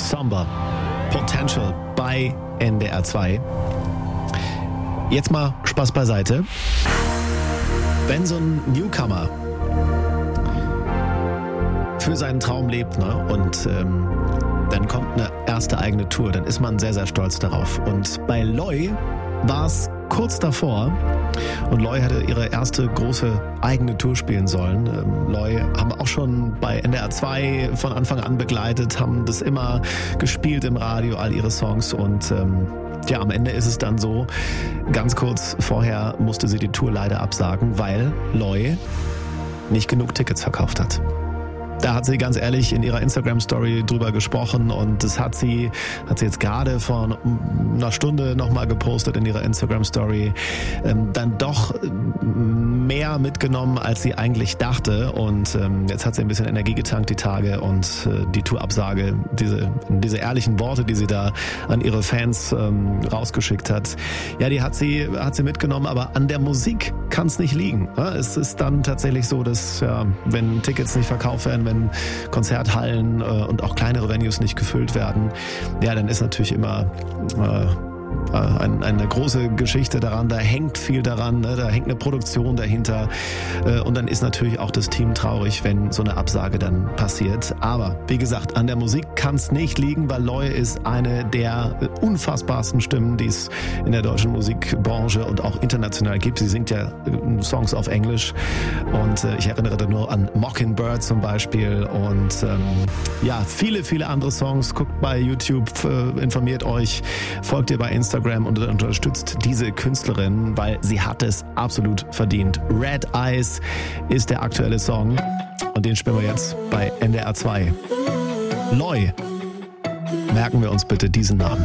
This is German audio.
Somber Potential bei NDR 2. Jetzt mal Spaß beiseite. Wenn so ein Newcomer für seinen Traum lebt, ne, und dann kommt eine erste eigene Tour, dann ist man sehr, sehr stolz darauf. Und bei Loi war es kurz davor und Loi hätte ihre erste große eigene Tour spielen sollen. Loi haben auch schon bei NDR 2 von Anfang an begleitet, haben das immer gespielt im Radio, all ihre Songs und ja, am Ende ist es dann so, ganz kurz vorher musste sie die Tour leider absagen, weil Loi nicht genug Tickets verkauft hat. Da hat sie ganz ehrlich in ihrer Instagram-Story drüber gesprochen und das hat sie jetzt gerade vor einer Stunde nochmal gepostet in ihrer Instagram-Story. Dann doch mehr mitgenommen, als sie eigentlich dachte und jetzt hat sie ein bisschen Energie getankt die Tage und die Tourabsage, diese ehrlichen Worte, die sie da an ihre Fans rausgeschickt hat, ja, die hat sie mitgenommen, aber an der Musik kann es nicht liegen. Es ist dann tatsächlich so, dass ja, wenn Tickets nicht verkauft werden, wenn Konzerthallen und auch kleinere Venues nicht gefüllt werden, ja, dann ist natürlich immer eine große Geschichte daran, da hängt viel daran, ne? Da hängt eine Produktion dahinter und dann ist natürlich auch das Team traurig, wenn so eine Absage dann passiert. Aber wie gesagt, an der Musik kann es nicht liegen, weil Loi ist eine der unfassbarsten Stimmen, die es in der deutschen Musikbranche und auch international gibt. Sie singt ja Songs auf Englisch und ich erinnere da nur an Mockingbird zum Beispiel und ja, viele, viele andere Songs. Guckt bei YouTube, informiert euch, folgt ihr bei Instagram und unterstützt diese Künstlerin, weil sie hat es absolut verdient. Red Eyes ist der aktuelle Song und den spielen wir jetzt bei NDR 2. Loi, merken wir uns bitte diesen Namen.